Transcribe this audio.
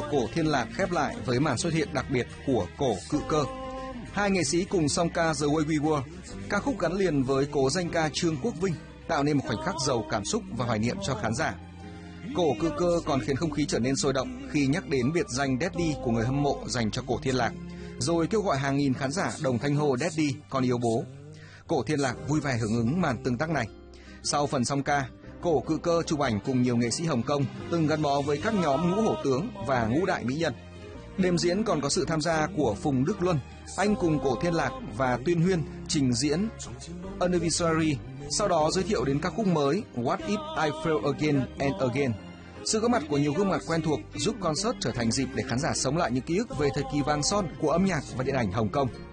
Cổ Thiên Lạc khép lại với màn xuất hiện đặc biệt của Cổ Cự Cơ. Hai nghệ sĩ cùng song ca The Way We Were, ca khúc gắn liền với cố danh ca Trương Quốc Vinh, tạo nên một khoảnh khắc giàu cảm xúc và hoài niệm cho khán giả. Cổ Cự Cơ còn khiến không khí trở nên sôi động khi nhắc đến biệt danh Daddy của người hâm mộ dành cho Cổ Thiên Lạc, rồi kêu gọi hàng nghìn khán giả đồng thanh hô Daddy, con yêu bố. Cổ Thiên Lạc vui vẻ hưởng ứng màn tương tác này. Sau phần song ca, Cổ Cự Cơ chụp ảnh cùng nhiều nghệ sĩ Hồng Kông từng gắn bó với các nhóm Ngũ Hổ Tướng và Ngũ Đại Mỹ Nhân. Đêm diễn còn có sự tham gia của Phùng Đức Luân, anh cùng Cổ Thiên Lạc và Tuyên Huyên trình diễn Anniversary, sau đó giới thiệu đến ca khúc mới What If I Fail Again and Again. Sự góp mặt của nhiều gương mặt quen thuộc giúp concert trở thành dịp để khán giả sống lại những ký ức về thời kỳ vàng son của âm nhạc và điện ảnh Hồng Kông.